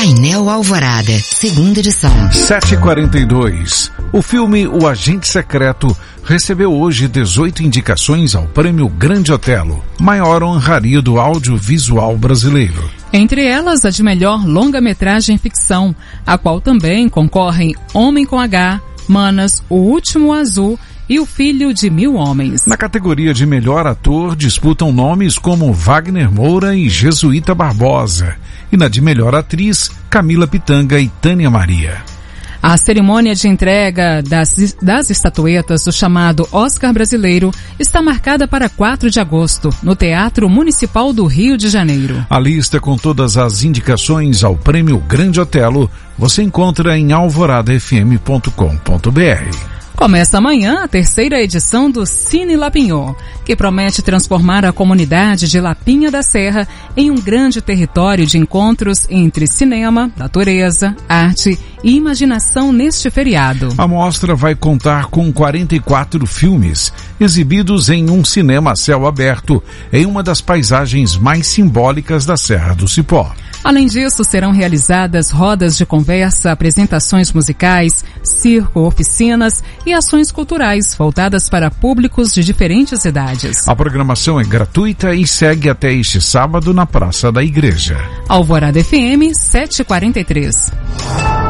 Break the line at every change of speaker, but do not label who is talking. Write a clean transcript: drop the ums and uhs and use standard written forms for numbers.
Painel Alvorada, segunda edição.
7h42. O filme O Agente Secreto recebeu hoje 18 indicações ao Prêmio Grande Otelo, maior honraria do audiovisual brasileiro.
Entre elas, a de melhor longa-metragem ficção, a qual também concorrem Homem com H, Manas, O Último Azul e O Filho de Mil Homens.
Na categoria de melhor ator disputam nomes como Wagner Moura e Jesuíta Barbosa. E na de melhor atriz, Camila Pitanga e Tânia Maria.
A cerimônia de entrega das estatuetas do chamado Oscar Brasileiro está marcada para 4 de agosto, no Teatro Municipal do Rio de Janeiro.
A lista com todas as indicações ao Prêmio Grande Otelo você encontra em alvoradafm.com.br.
Começa amanhã a 3ª edição do Cine Lapinhô, que promete transformar a comunidade de Lapinha da Serra em um grande território de encontros entre cinema, natureza, arte e imaginação neste feriado.
A mostra vai contar com 44 filmes, exibidos em um cinema a céu aberto, em uma das paisagens mais simbólicas da Serra do Cipó.
Além disso, serão realizadas rodas de conversa, apresentações musicais, circo, oficinas e ações culturais voltadas para públicos de diferentes idades.
A programação é gratuita e segue até este sábado na Praça da Igreja.
Alvorada FM 743.